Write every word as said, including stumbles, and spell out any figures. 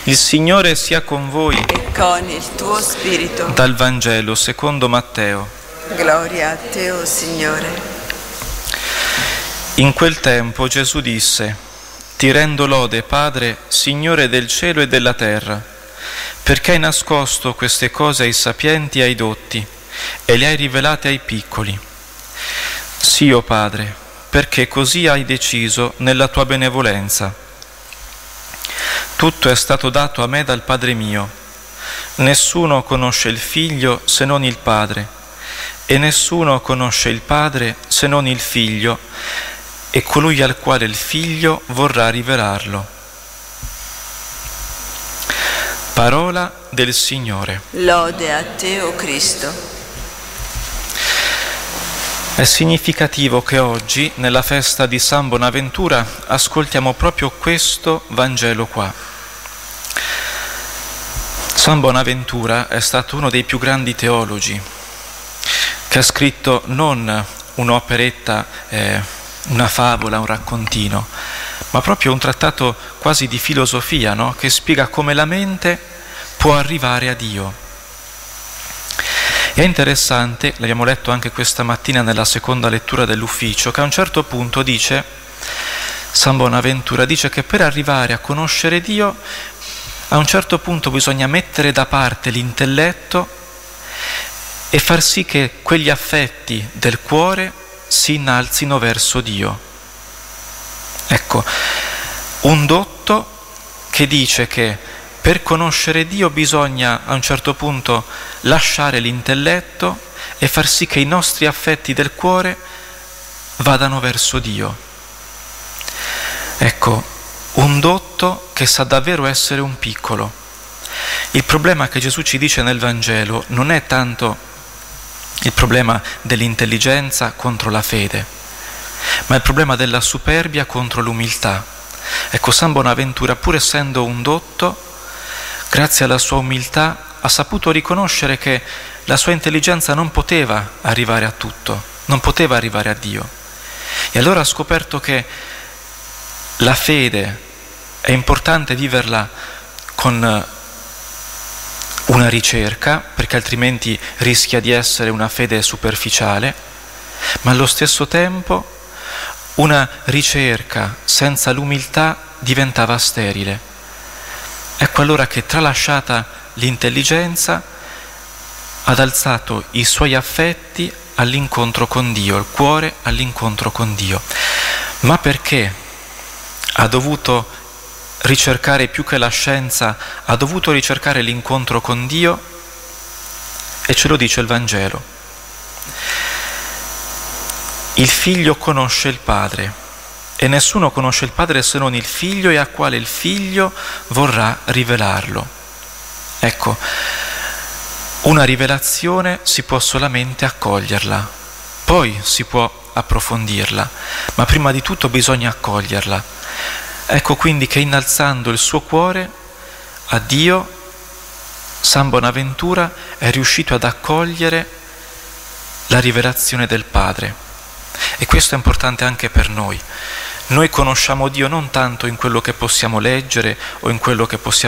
Il Signore sia con voi. E con il tuo spirito. Dal Vangelo secondo Matteo. Gloria a te, o Signore. In quel tempo Gesù disse: Ti rendo lode, Padre, Signore del cielo e della terra, perché hai nascosto queste cose ai sapienti e ai dotti e le hai rivelate ai piccoli. Sì, o Padre, perché così hai deciso nella tua benevolenza. Tutto è stato dato a me dal Padre mio. Nessuno conosce il Figlio se non il Padre, e nessuno conosce il Padre se non il Figlio, e colui al quale il Figlio vorrà rivelarlo. Parola del Signore. Lode a te, o Cristo. È significativo che oggi, nella festa di San Bonaventura, ascoltiamo proprio questo Vangelo qua. San Bonaventura è stato uno dei più grandi teologi, che ha scritto non un'operetta, eh, una favola, un raccontino, ma proprio un trattato quasi di filosofia, no? Che spiega come la mente può arrivare a Dio. È interessante, l'abbiamo letto anche questa mattina nella seconda lettura dell'ufficio, che a un certo punto dice, San Bonaventura dice che per arrivare a conoscere Dio, a un certo punto bisogna mettere da parte l'intelletto e far sì che quegli affetti del cuore si innalzino verso Dio. Ecco, un dotto che dice che per conoscere Dio bisogna a un certo punto lasciare l'intelletto e far sì che i nostri affetti del cuore vadano verso Dio. Ecco, un dotto che sa davvero essere un piccolo. Il problema che Gesù ci dice nel Vangelo non è tanto il problema dell'intelligenza contro la fede, ma il problema della superbia contro l'umiltà. Ecco, San Bonaventura, pur essendo un dotto, grazie alla sua umiltà ha saputo riconoscere che la sua intelligenza non poteva arrivare a tutto, non poteva arrivare a Dio. E allora ha scoperto che la fede è importante viverla con una ricerca, perché altrimenti rischia di essere una fede superficiale, ma allo stesso tempo una ricerca senza l'umiltà diventava sterile. Ecco allora che, tralasciata l'intelligenza, ha alzato i suoi affetti all'incontro con Dio, il cuore all'incontro con Dio. Ma perché ha dovuto ricercare più che la scienza, ha dovuto ricercare l'incontro con Dio? E ce lo dice il Vangelo. Il Figlio conosce il Padre. E nessuno conosce il Padre se non il Figlio e a quale il Figlio vorrà rivelarlo. Ecco, una rivelazione si può solamente accoglierla, poi si può approfondirla, ma prima di tutto bisogna accoglierla. Ecco quindi che innalzando il suo cuore a Dio, San Bonaventura è riuscito ad accogliere la rivelazione del Padre. E questo è importante anche per noi. Noi conosciamo Dio non tanto in quello che possiamo leggere o in quello che possiamo